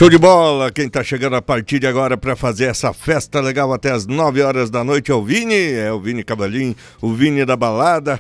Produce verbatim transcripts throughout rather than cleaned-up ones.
Show de bola! Quem tá chegando a partir de agora para fazer essa festa legal até as nove horas da noite é o Vini, é o Vini Cavalim, o Vini da balada.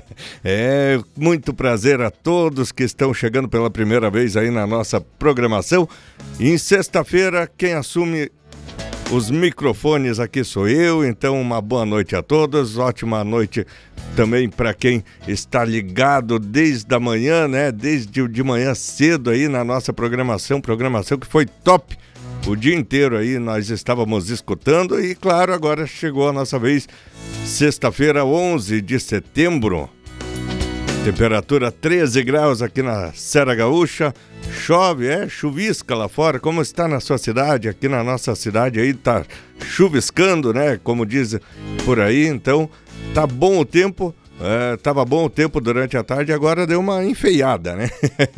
É muito prazer a todos que estão chegando pela primeira vez aí na nossa programação. E em sexta-feira, quem assume os microfones aqui sou eu, então uma boa noite a todos, ótima noite também para quem está ligado desde a manhã, né? Desde de manhã cedo aí na nossa programação, programação que foi top o dia inteiro aí, nós estávamos escutando e claro, agora chegou a nossa vez, sexta-feira, onze de setembro, temperatura treze graus aqui na Serra Gaúcha. Chove, é, chuvisca lá fora, como está na sua cidade, aqui na nossa cidade aí tá chuviscando, né, como diz por aí, então tá bom o tempo, é, tava bom o tempo durante a tarde, agora deu uma enfeiada, né,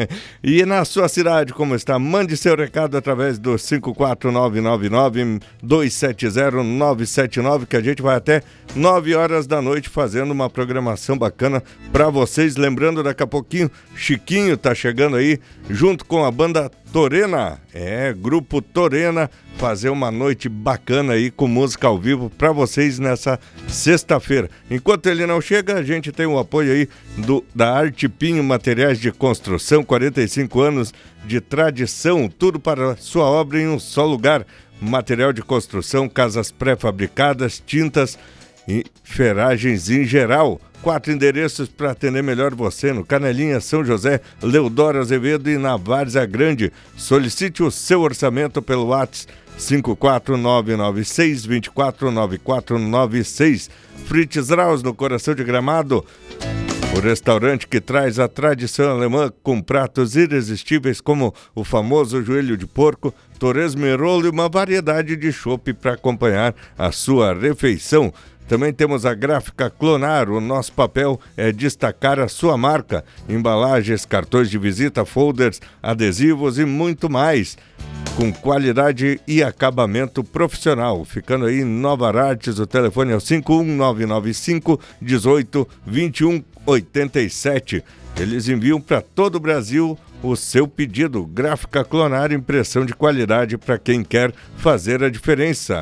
e na sua cidade como está? Mande seu recado através do cinco quatro nove nove nove, dois sete zero, nove sete nove, que a gente vai até nove horas da noite fazendo uma programação bacana para vocês. Lembrando, daqui a pouquinho, Chiquinho tá chegando aí, junto com a banda Torena, é, Grupo Torena, fazer uma noite bacana aí com música ao vivo para vocês nessa sexta-feira. Enquanto ele não chega, a gente tem o apoio aí do, da Arte Pinho Materiais de Construção, quarenta e cinco anos de tradição, tudo para sua obra em um só lugar. Material de construção, casas pré-fabricadas, tintas e ferragens em geral. Quatro endereços para atender melhor você: no Canelinha, São José, Leodoro Azevedo e na Várzea Grande. Solicite o seu orçamento pelo WhatsApp cinco quatro nove nove seis, dois quatro nove quatro nove seis. Fritz Raus, no coração de Gramado. O restaurante que traz a tradição alemã com pratos irresistíveis como o famoso joelho de porco, torresmo e rolo e uma variedade de chopp para acompanhar a sua refeição. Também temos a Gráfica Clonar, o nosso papel é destacar a sua marca, embalagens, cartões de visita, folders, adesivos e muito mais, com qualidade e acabamento profissional. Ficando aí em Nova Artes, o telefone é o cinco um nove nove cinco, dezoito, vinte e um, oitenta e sete. Eles enviam para todo o Brasil o seu pedido. Gráfica Clonar, impressão de qualidade para quem quer fazer a diferença.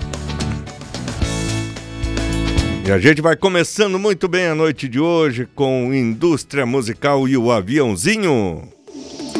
E a gente vai começando muito bem a noite de hoje com Indústria Musical e o Aviãozinho.